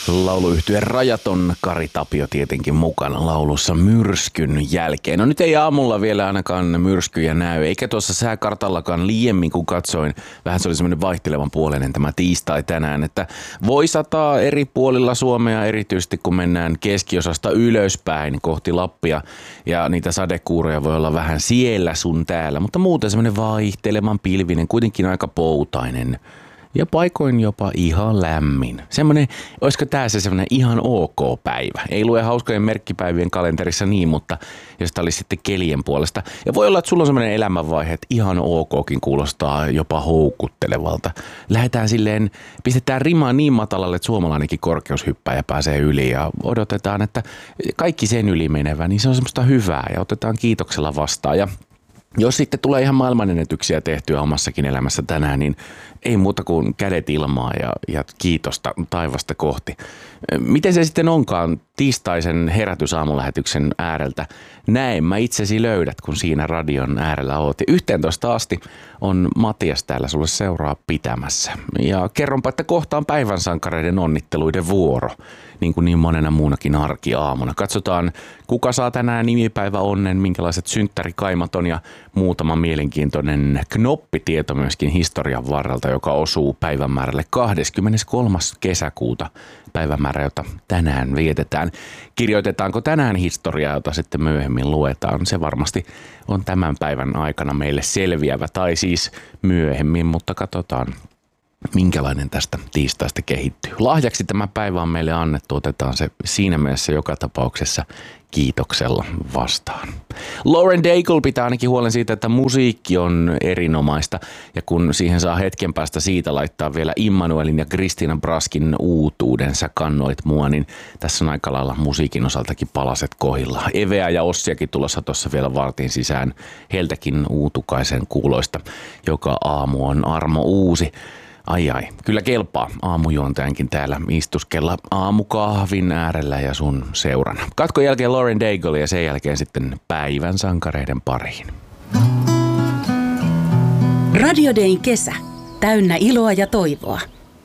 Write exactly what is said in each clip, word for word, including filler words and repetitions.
Lauluyhtye Rajaton, Kari Tapio tietenkin mukana laulussa myrskyn jälkeen. No nyt ei aamulla vielä ainakaan myrskyjä näy, eikä tuossa sääkartallakaan liiemmin kun katsoin. Vähän se oli semmoinen vaihtelevan puoleinen tämä tiistai tänään, että voi sataa eri puolilla Suomea, erityisesti kun mennään keskiosasta ylöspäin kohti Lappia. Ja niitä sadekuuroja voi olla vähän siellä sun täällä, mutta muuten semmoinen vaihtelevan pilvinen, kuitenkin aika poutainen. Ja paikoin jopa ihan lämmin. Semmoinen, olisiko tää se semmoinen ihan ok päivä? Ei lue hauskojen merkkipäivien kalenterissa niin, mutta jos tää olisi sitten kelien puolesta. Ja voi olla, että sulla on semmoinen elämänvaihe, että ihan okkin kuulostaa jopa houkuttelevalta. Lähdetään silleen, pistetään rimaa niin matalalle, että suomalainenkin korkeushyppäjä pääsee yli ja odotetaan, että kaikki sen yli menevä, niin se on semmoista hyvää ja otetaan kiitoksella vastaan. Ja jos sitten tulee ihan maailmanennätyksiä tehtyä omassakin elämässä tänään, niin ei muuta kuin kädet ilmaa ja, ja kiitosta taivasta kohti. Miten se sitten onkaan tiistaisen herätysaamulähetyksen ääreltä? Näin mä itsesi löydät, kun siinä radion äärellä oot. Ja yhteentoista asti on Matias täällä sulle seuraa pitämässä. Ja kerronpa, että kohta on päivän sankareiden onnitteluiden vuoro, niin kuin niin monena muunakin arkiaamuna. Katsotaan, kuka saa tänään nimipäivä onnen, minkälaiset synttärikaimat on ja muutama mielenkiintoinen knoppitieto myöskin historian varrelta, joka osuu päivämäärälle kahdeskymmeneskolmas kesäkuuta, päivämäärä, jota tänään vietetään. Kirjoitetaanko tänään historiaa, jota sitten myöhemmin luetaan? Se varmasti on tämän päivän aikana meille selviävä, tai siis myöhemmin, mutta katsotaan, minkälainen tästä tiistaista kehittyy. Lahjaksi tämä päivä on meille annettu, otetaan se siinä mielessä joka tapauksessa kiitoksella vastaan. Lauren Daigle pitää ainakin huolen siitä, että musiikki on erinomaista, ja kun siihen saa hetken päästä siitä laittaa vielä Immanuelin ja Christina Braskin uutuudensa Kannoit mua, niin tässä on aika lailla musiikin osaltakin palaset kohilla. Eveä ja Ossiakin tulossa tuossa vielä vartin sisään, heiltäkin uutukaisen kuuloista. Joka aamu on armo uusi. Ai ai, kyllä kelpaa aamujuontajankin täällä istuskella aamukahvin äärellä ja sun seurana. Katkon jälkeen Lauren Daigle ja sen jälkeen sitten päivän sankareiden pariin. Radio Dayn kesä. Täynnä iloa ja toivoa.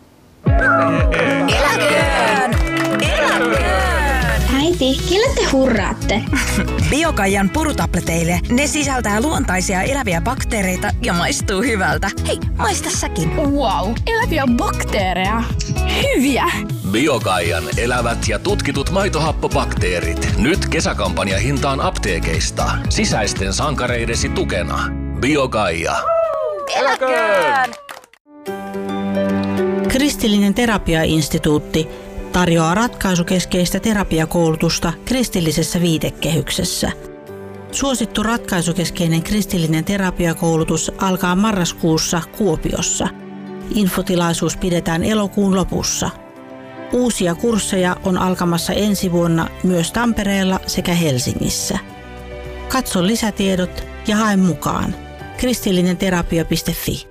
Eläköön! Eläköön! Äiti, kelle te hurraatte? Biokaijan purutableteille. Ne sisältää luontaisia eläviä bakteereita ja maistuu hyvältä. Hei, maista säkin. Wow, eläviä bakteereja. Hyviä! Biokaijan elävät ja tutkitut maitohappobakteerit. Nyt kesäkampanja hintaan apteekeista. Sisäisten sankareidesi tukena. Biokaija. Eläköön! Kristillinen terapiainstituutti tarjoaa ratkaisukeskeistä terapiakoulutusta kristillisessä viitekehyksessä. Suosittu ratkaisukeskeinen kristillinen terapiakoulutus alkaa marraskuussa Kuopiossa. Infotilaisuus pidetään elokuun lopussa. Uusia kursseja on alkamassa ensi vuonna myös Tampereella sekä Helsingissä. Katso lisätiedot ja hae mukaan. kristillinenterapia piste fi.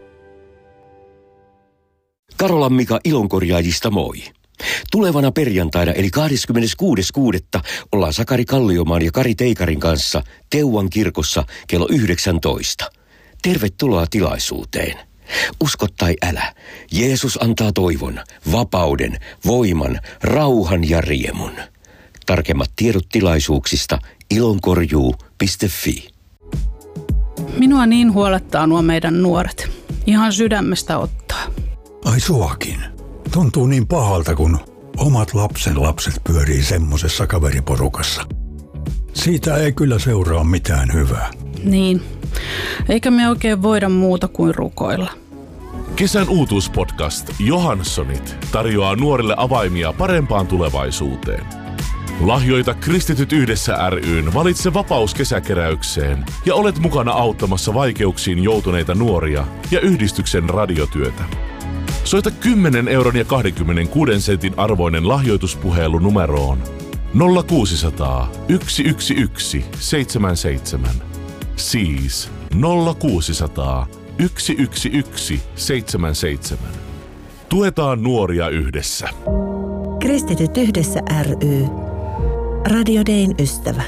Karolan Mika Ilonkorjaajista moi. Tulevana perjantaina eli kahdeskymmeneskuudes kuudetta ollaan Sakari Kalliomaan ja Kari Teikarin kanssa Teuvan kirkossa kello yhdeksäntoista. Tervetuloa tilaisuuteen. Usko tai älä, Jeesus antaa toivon, vapauden, voiman, rauhan ja riemun. Tarkemmat tiedot tilaisuuksista ilonkorjuu piste fi. Minua niin huolettaa nuo meidän nuoret. Ihan sydämestä ottaa. Ai suakin. Tuntuu niin pahalta, kun omat lapsen lapset pyörii semmosessa kaveriporukassa. Siitä ei kyllä seuraa mitään hyvää. Niin. Eikä me oikein voida muuta kuin rukoilla. Kesän uutuuspodcast Johanssonit tarjoaa nuorille avaimia parempaan tulevaisuuteen. Lahjoita Kristityt yhdessä ry:n Valitse vapaus kesäkeräykseen ja olet mukana auttamassa vaikeuksiin joutuneita nuoria ja yhdistyksen radiotyötä. Soita kymmenen euron ja kaksikymmentäkuusi sentin arvoinen lahjoituspuhelu numeroon nolla kuusisataa yksi yksi yksi seitsemän seitsemän. Siis nolla kuusisataa yksi yksi yksi seitsemän seitsemän. Tuetaan nuoria yhdessä. Kristityt yhdessä ry. Radio Dayn ystävä.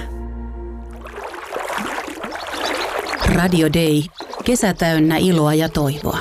Radio Day. Kesä täynnä iloa ja toivoa.